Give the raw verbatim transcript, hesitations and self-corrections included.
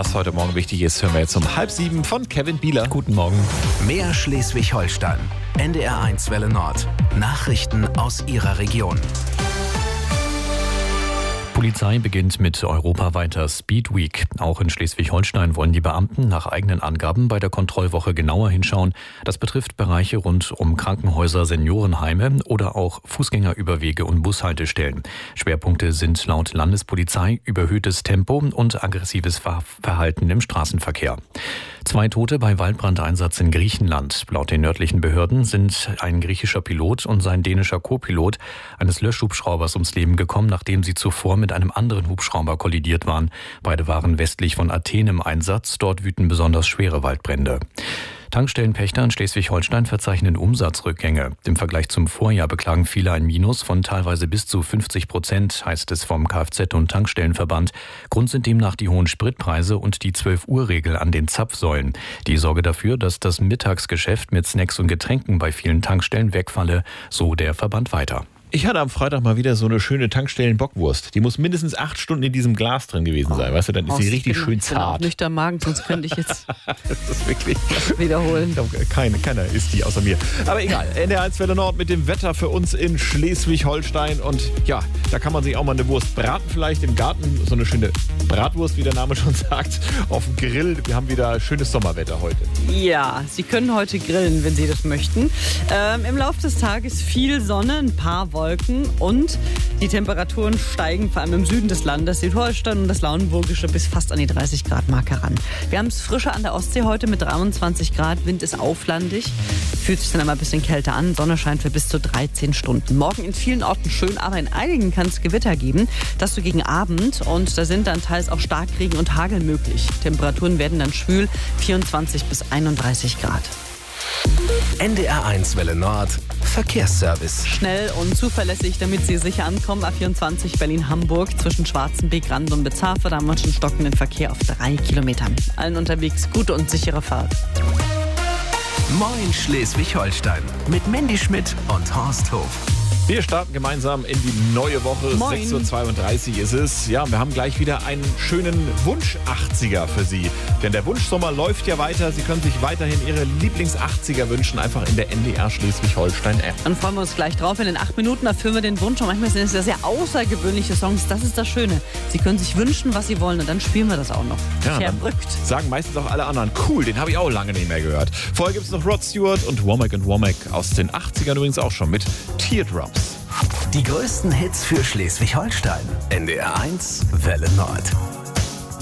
Was heute Morgen wichtig ist, hören wir jetzt um halb sieben von Kevin Bieler. Guten Morgen. Mehr Schleswig-Holstein. N D R eins Welle Nord. Nachrichten aus Ihrer Region. Polizei beginnt mit europaweiter Speed Week. Auch in Schleswig-Holstein wollen die Beamten nach eigenen Angaben bei der Kontrollwoche genauer hinschauen. Das betrifft Bereiche rund um Krankenhäuser, Seniorenheime oder auch Fußgängerüberwege und Bushaltestellen. Schwerpunkte sind laut Landespolizei überhöhtes Tempo und aggressives Verhalten im Straßenverkehr. Zwei Tote bei Waldbrandeinsatz in Griechenland. Laut den örtlichen Behörden sind ein griechischer Pilot und sein dänischer Co-Pilot eines Löschhubschraubers ums Leben gekommen, nachdem sie zuvor mit einem anderen Hubschrauber kollidiert waren. Beide waren westlich von Athen im Einsatz. Dort wüten besonders schwere Waldbrände. Tankstellenpächter in Schleswig-Holstein verzeichnen Umsatzrückgänge. Im Vergleich zum Vorjahr beklagen viele ein Minus von teilweise bis zu fünfzig Prozent, heißt es vom Kfz- und Tankstellenverband. Grund sind demnach die hohen Spritpreise und die zwölf-Uhr-Regel an den Zapfsäulen. Die sorge dafür, dass das Mittagsgeschäft mit Snacks und Getränken bei vielen Tankstellen wegfalle, so der Verband weiter. Ich hatte am Freitag mal wieder so eine schöne Tankstellen-Bockwurst. Die muss mindestens acht Stunden in diesem Glas drin gewesen sein. Weißt du, dann ist sie richtig schön zart. Ich bin auch nüchtern Magen, sonst könnte ich jetzt das ist wirklich wiederholen. Ich glaube, keine, keiner isst die außer mir. Aber egal, N D R eins Welle Nord mit dem Wetter für uns in Schleswig-Holstein. Und ja, da kann man sich auch mal eine Wurst braten vielleicht im Garten. So eine schöne Bratwurst, wie der Name schon sagt, auf dem Grill. Wir haben wieder schönes Sommerwetter heute. Ja, Sie können heute grillen, wenn Sie das möchten. Ähm, Im Laufe des Tages viel Sonne, ein paar Wolken. Und die Temperaturen steigen vor allem im Süden des Landes, Südholstein und das Lauenburgische, bis fast an die dreißig Grad Marke ran. Wir haben es frischer an der Ostsee heute mit dreiundzwanzig Grad. Wind ist auflandig, fühlt sich dann immer ein bisschen kälter an. Sonne scheint für bis zu dreizehn Stunden. Morgen in vielen Orten schön, aber in einigen kann es Gewitter geben. Das so gegen Abend und da sind dann teils auch Starkregen und Hagel möglich. Temperaturen werden dann schwül, vierundzwanzig bis einunddreißig Grad. N D R eins Welle Nord. Verkehrsservice. Schnell und zuverlässig, damit Sie sicher ankommen. A vierundzwanzig Berlin-Hamburg zwischen Schwarzenbeek, Rand und Bezarfe. Da haben wir schon stockenden Verkehr auf drei Kilometern. Allen unterwegs gute und sichere Fahrt. Moin Schleswig-Holstein mit Mandy Schmidt und Horst Hof. Wir starten gemeinsam in die neue Woche. Moin. sechs Uhr zweiunddreißig ist es. Ja, wir haben gleich wieder einen schönen Wunsch-achtziger für Sie. Denn der Wunschsommer läuft ja weiter. Sie können sich weiterhin Ihre Lieblings-achtziger wünschen, einfach in der N D R Schleswig-Holstein-App. Dann freuen wir uns gleich drauf. In den acht Minuten erfüllen wir den Wunsch. Und manchmal sind es ja sehr außergewöhnliche Songs. Das ist das Schöne. Sie können sich wünschen, was Sie wollen. Und dann spielen wir das auch noch. Ja, verrückt. Sagen meistens auch alle anderen, cool, den habe ich auch lange nicht mehr gehört. Vorher gibt es noch Rod Stewart und Womack and Womack aus den achtzigern übrigens auch schon mit Teardrops. Die größten Hits für Schleswig-Holstein. N D R eins Welle Nord.